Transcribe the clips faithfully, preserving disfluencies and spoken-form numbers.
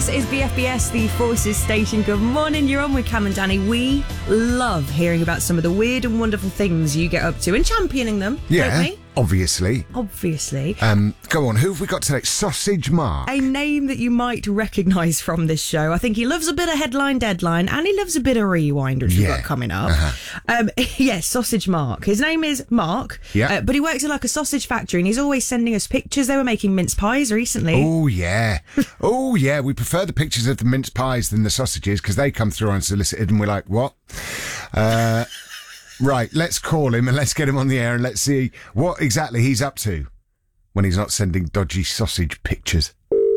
This is B F B S, the Forces Station. Good morning, you're on with Cam and Danny. We love hearing about some of the weird and wonderful things you get up to and championing them, Yeah, don't we? obviously. Obviously. Um, go on, who have we got today? Sausage Mark. A name that you might recognise from this show. I think he loves a bit of headline deadline and he loves a bit of rewind, which we've Yeah. got coming up. Uh-huh. Um, yes, Sausage Mark. His name is Mark, Yeah. uh, but he works at like a sausage factory and he's always sending us pictures. They were making mince pies recently. Oh, yeah. oh, yeah. We prefer the pictures of the mince pies than the sausages because they come through unsolicited and we're like, what? Uh, right, let's call him and let's get him on the air and let's see what exactly he's up to when he's not sending dodgy sausage pictures.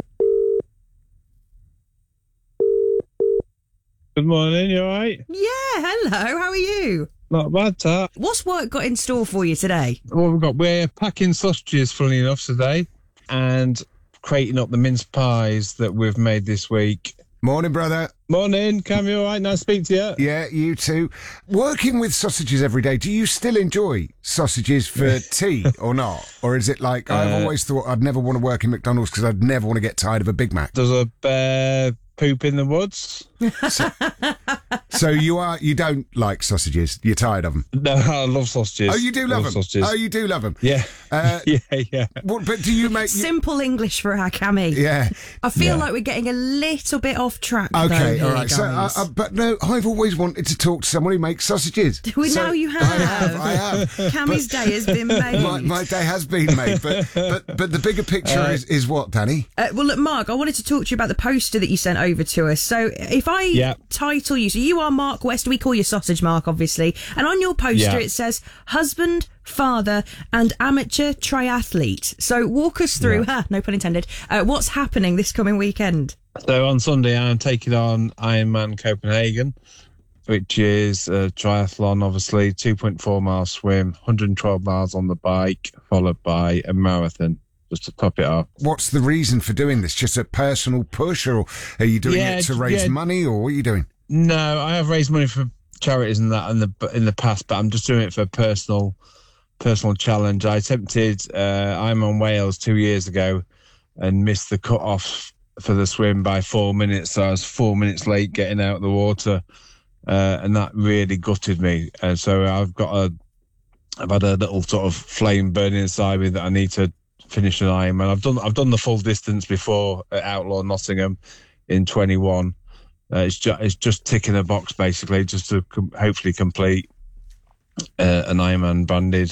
Good morning, you alright? Yeah, hello, how are you? Not bad, that. What's work got in store for you today? What we've got, we're packing sausages, funnily enough, today, and crating up the mince pies that we've made this week. Morning, brother. Morning, Cam, you alright? Nice to speak to you. Yeah, you too. Working with sausages every day, do you still enjoy sausages for tea or not? Or is it like, I've Uh, always thought I'd never want to work in McDonald's because I'd never want to get tired of a Big Mac. Does a bear poop in the woods? So you are, you don't like sausages? You're tired of them? No, I love sausages. Oh, you do love them? sausages. Oh, you do love them? Yeah. Uh, yeah, yeah. What, but do you make... You, Simple English for our Cammy. yeah. I feel Yeah. like we're getting a little bit off track. Okay, though, all here, right. So, uh, guys. uh, but no, I've always wanted to talk to someone who makes sausages. Well, So- now you have. I have, I have. Cammy's day has been made. My, my day has been made, but but, but the bigger picture Uh, is, is what, Danny? Uh, well, look, Mark, I wanted to talk to you about the poster that you sent over to us. So if I Yeah. title you, so you are Mark West, we call you Sausage Mark, obviously, and on your poster Yeah. it says husband, father, and amateur triathlete. So walk us through, ha, no pun intended, uh, what's happening this coming weekend? So on Sunday, I'm taking on Ironman Copenhagen, which is a triathlon, obviously, two point four mile swim, one hundred twelve miles on the bike, followed by a marathon, just to top it off. What's the reason for doing this? Just a personal push, or are you doing Yeah, it to raise yeah. money, or what are you doing? No, I have raised money for charities and that in the in the past, but I'm just doing it for a personal personal challenge. I attempted uh, Ironman Wales two years ago and missed the cut off for the swim by four minutes. So I was four minutes late getting out of the water, uh, and that really gutted me. And so I've got a, I've had a little sort of flame burning inside me that I need to finish an Ironman. I've done I've done the full distance before at Outlaw Nottingham in twenty-one. Uh, it's just it's just ticking a box basically, just to com- hopefully complete uh, an Ironman branded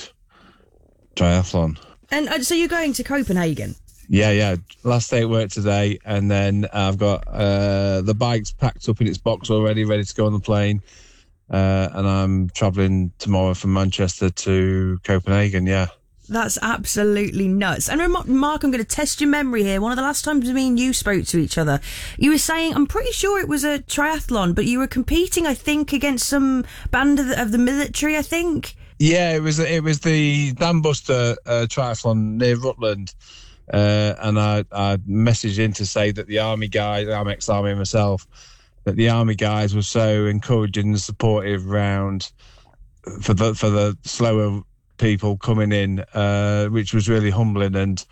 triathlon. And uh, so you're going to Copenhagen? Yeah, yeah. Last day at work today, and then I've got uh, the bike's packed up in its box already, ready to go on the plane. Uh, and I'm travelling tomorrow from Manchester to Copenhagen. Yeah. That's absolutely nuts. And rem- Mark, I'm going to test your memory here. One of the last times me and you spoke to each other, you were saying, I'm pretty sure it was a triathlon, but you were competing, I think, against some band of the, of the military, I think. Yeah, it was it was the Dam Buster uh, triathlon near Rutland, uh, and I, I messaged in to say that the army guys, I'm ex-army myself, that the army guys were so encouraging and supportive around for the for the slower people coming in, uh, which was really humbling, and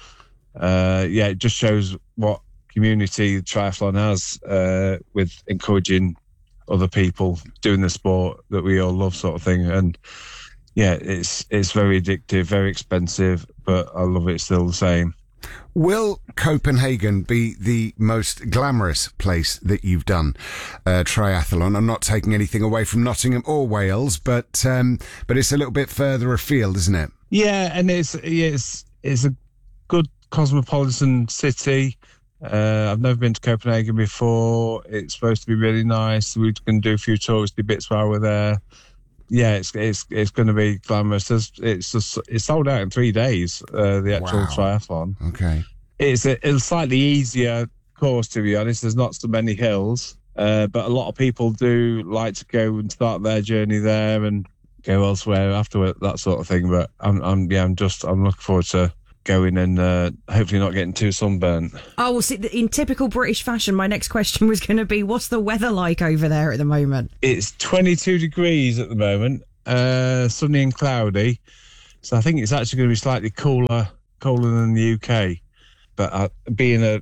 uh, yeah, it just shows what community triathlon has uh, with encouraging other people doing the sport that we all love, sort of thing. And yeah, it's it's very addictive, very expensive, but I love it still the same. Will Copenhagen be the most glamorous place that you've done uh, triathlon? I'm not taking anything away from Nottingham or Wales, but um, but it's a little bit further afield, isn't it? Yeah, and it's it's it's a good cosmopolitan city. Uh, I've never been to Copenhagen before. It's supposed to be really nice. We can do a few touristy bits while we're there. Yeah, it's it's it's going to be glamorous. It's it's, just, it's sold out in three days. Uh, the actual Wow. triathlon. Okay. It's a, a slightly easier course, to be honest. There's not so many hills, uh, but a lot of people do like to go and start their journey there and go elsewhere afterward, that sort of thing. But I'm, I'm yeah, I'm just I'm looking forward to going and uh, hopefully not getting too sunburnt. Oh, well, see, in typical British fashion, my next question was going to be, what's the weather like over there at the moment? It's twenty-two degrees at the moment, uh, sunny and cloudy. So I think it's actually going to be slightly cooler, cooler than the U K. But uh, being a, a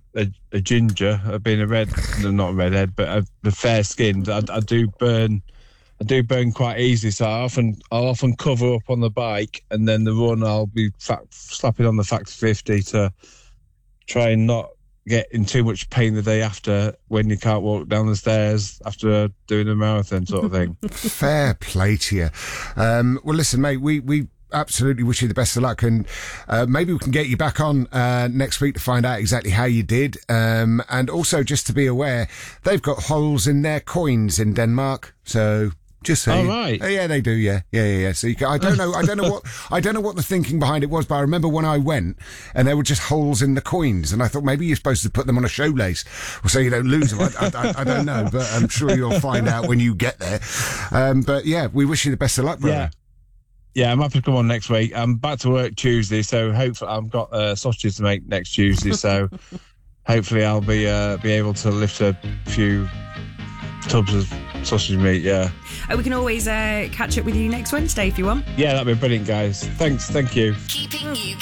a ginger, uh, being a red, no, not a redhead, but a, a fair skinned, I, I do burn. I do burn quite easy, so I often I'll often cover up on the bike, and then the run I'll be fa- slapping on the Factor fifty to try and not get in too much pain the day after when you can't walk down the stairs after doing a marathon sort of thing. Fair play to you. Um, well, listen, mate, we we. absolutely wish you the best of luck, and uh, maybe we can get you back on uh, next week to find out exactly how you did, um, and also just to be aware, they've got holes in their coins in Denmark, so just so oh, you, right. uh, yeah, they do, yeah, yeah, yeah, yeah. So you can, I don't know, I don't know what, I don't know what the thinking behind it was, but I remember when I went and there were just holes in the coins, and I thought maybe you're supposed to put them on a shoelace, or so you don't lose them. I, I, I don't know, but I'm sure you'll find out when you get there. Um, but yeah, we wish you the best of luck, brother. Yeah. Yeah, I'm happy to come on next week. I'm back to work Tuesday, so hopefully I've got uh, sausages to make next Tuesday. So hopefully I'll be uh, be able to lift a few tubs of sausage meat. Yeah. Oh, we can always uh, catch up with you next Wednesday if you want. Yeah, that'd be brilliant, guys. Thanks, thank you. Keeping you